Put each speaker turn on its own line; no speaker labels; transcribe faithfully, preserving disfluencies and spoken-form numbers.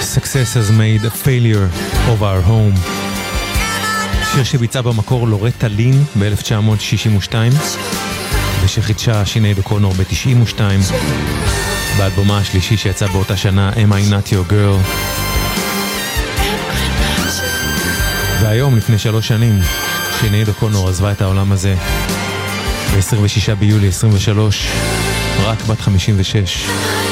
Success has made a failure of our home. שיר שביצע במקור לורטה לין ב-אלף תשע מאות שישים ושתיים ושחידשה שינייד אוקונור ב-תשעים ושתיים באלבומה השלישי שיצא באותה שנה Am I Not Your Girl. והיום לפני שלוש שנים שינייד אוקונור עזבה את העולם הזה ב-עשרים ושישה ביולי עשרים ושלוש, רק בת חמישים ושש.